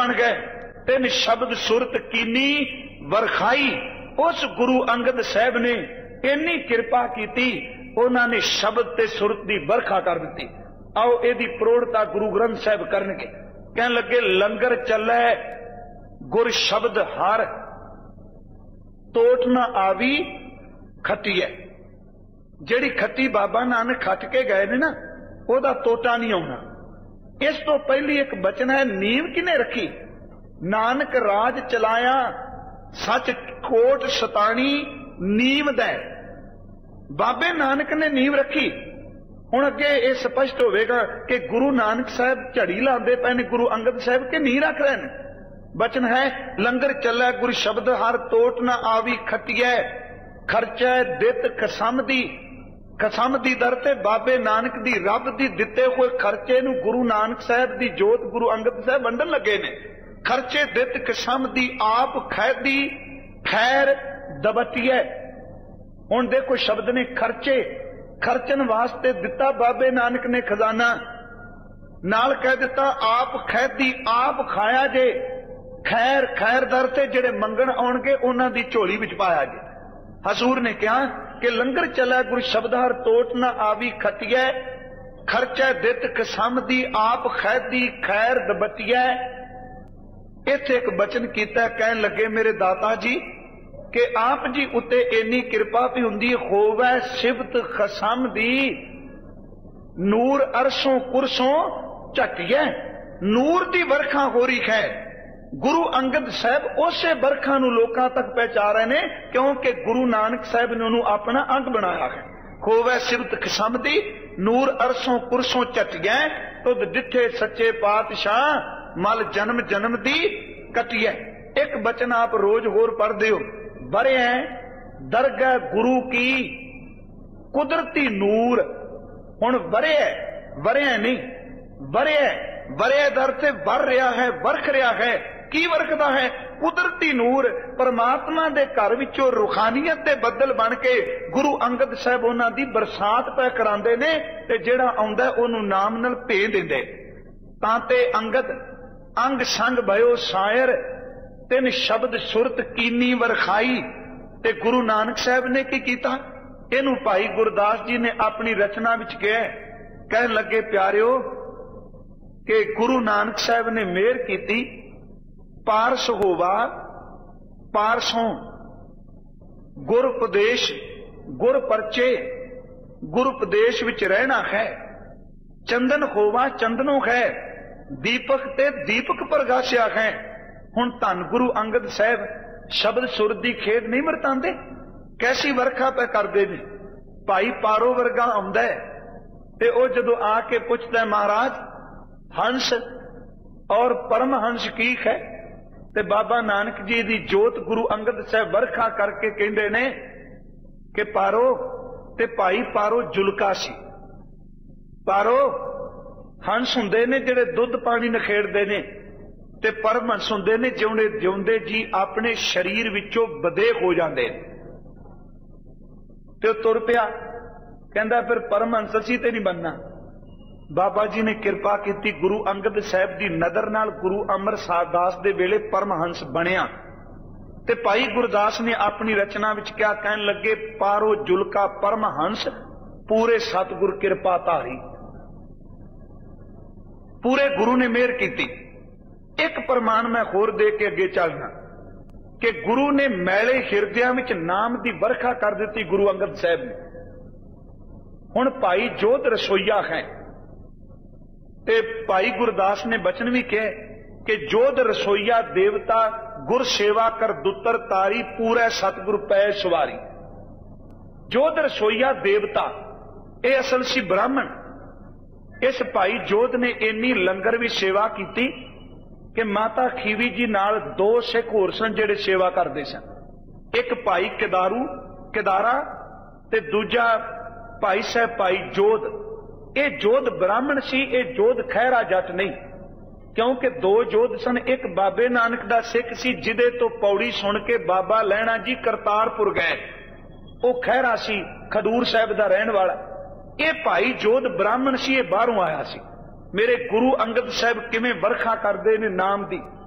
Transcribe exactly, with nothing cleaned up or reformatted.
बन गए। तिन शब्द सुरत कीनी वरखाई। उस गुरु अंगद साहब ने इन्नी किरपा की, उन्होंने शब्द ते सुरत की बरखा कर दी। आओ यदी प्रोढ़ता गुरु ग्रंथ साहब करनगे। कहन लगे लंगर चले गुर शब्द हर, तोट न आवी खट्टी है। जिहड़ी खट्टी बाबा नानक खट के गए ने ना, ओदा तोटा नहीं आउणा। इस तो पहली एक बचन है, नींव किने रखी? नानक राज चलाया सच कोट सतानी नींव दै। बाबे नानक ने नींव रखी। हुण अगे ये स्पष्ट होवेगा कि गुरु नानक साहब झड़ी लाते पे ने गुरु अंगद साहब के नींव रख रहे हैं। बचन है लंगर चलै गुर शब्द हर, तोट न आवी खटिया खर्चा दित कसम दी। कसम दी दर ते बाबे नानक दी रब दी दिते हुए खर्चे नूं गुरु नानक साहब दी जोत गुरु अंगद साहब वंडन लगे ने। खर्चे दित कसम दी आप खैदी खैर दबटिया। हुण देखो शब्द ने खर्चे, खर्चन वास्ते दिता बाबे नानक ने खजाना, नाल कह दिता आप खैदी आप खाया जे। खैर खैर दर ते जिहड़े मंगण आउणगे उन्हां दी झोली विच पाया जे। हजूर ने कहा कि लंगर चला गुरु शब्द हर, तोट न आवी खटिया खर्चा दित कसम दी आप खैदी खैर दबटिया। इत्थे एक बचन कीता, कहन लगे मेरे दाता जी कि आप जी उत्ते इन्नी किरपा भी हुंदी होवै सिफत खसम दी, नूर अरसों कुरसों झटिया। नूर दी बरखा हो रही है। गुरु अंगद साहब उसे बरखा नूं लोकां तक पहुंचा रहे ने, क्योंकि गुरु नानक साहब ने उन्होंने अपना अंग बनाया है। होवै सिफत खसम दी, नूर अरसों कुरसों झटिया। तुद डिठे सच्चे पातशाह मल जन्म जन्म दी कटिया। एक बचन आप रोज होर पढ़ते हो, बरे दरगाह गुरु की कुदरती नूर। हुण वरे वरे नहीं वरे वरे दर से वर रहा है, वर्ख रहा है। की वर्खदा है? कुदरती नूर। परमात्मा दे घर विचों रूहानियत दे बदल बन के गुरु अंगद साहब उन्हां दी बरसात पै करांदे ने, ते जिहड़ा आउंदा उहनूं नाम नाल भेज दिंदे। तां ते अंगद अंग संग भयो शायर, तिन शब्द सुरत कीनी वरखाई। ते गुरु नानक साहब ने की कीता? इहनूं भाई गुरदास जी ने अपनी रचना विच कहा। कहन लगे प्यारिओ कि गुरु नानक साहब ने मेहर की, पारस होवा पारसों गुर उपदेश गुर परचे गुर उपदेश विच रहना है। चंदन होवा चंदनों है, दीपक ते दीपक प्रगासिया है। हुण धन गुरु अंगद साहब शब्द सुर दी खेद नहीं वरतांदे, कैसी वर्खा पे करदे ने। भाई पारो वर्गा आउंदा है ते ओ जदों आके पुछदा महाराज हंस और परमहंस की है, ते बाबा नानक जी दी जोत गुरु अंगद साहब वर्खा करके कहंदे ने कि पारो ते भाई पारो जुलका सी। पारो हंस हुंदे ने जिहड़े दुध पानी नखेड़दे ने, ते परमहंस हुंदे ने जिउंदे जिउंदे जी अपने शरीर विचों बदे हो जांदे ने। ते तुर पिया, कहंदा फिर परमहंस असीं ते नहीं बनना। बाबा जी ने किरपा की, गुरु अंगद साहब की नदर नाल गुरु अमरसार दास दे वेले परमहंस बनिया। ते भाई गुरदास ने अपनी रचना विच क्या कहन लगे, पारो जुलका परमहंस पूरे सतगुर किरपा धारी। पूरे गुरु ने मेहर की। एक प्रमाण मैं होर दे के अगे चलना कि गुरु ने मैले हिरदियां विच नाम की बरखा कर दी गुरु अंगद साहब ने। हुण भाई जोध रसोईया है, ते भाई गुरदास ने बचन भी कहे कि जोध रसोईया देवता गुर सेवा कर दुतर तारी, पूरे सतगुर पै सवारी। जोध रसोईया देवता ये असल सी ब्राह्मण। इस भाई जोध ने इन्नी लंगर भी सेवा की कि माता खीवी जी नाल दो सिख होर सन जिहड़े सेवा करते सन। एक भाई केदारू केदारा ते दूजा भाई साहब भाई जोध। ये जोध ब्राह्मण सी, ये जोध खैरा जट नहीं, क्योंकि दो जोध सन। एक बाबे नानक दा सिख सी जिदे तो पौड़ी सुन के बाबा लैणा जी करतारपुर गए, वो खैरा सी, खडूर साहब दा रहन वाला। ये भाई जोध ब्राह्मण सी, ये बाहरों आया सी। मेरे गुरु अंगद साहब किवें बरखा करदे ने नाम दी।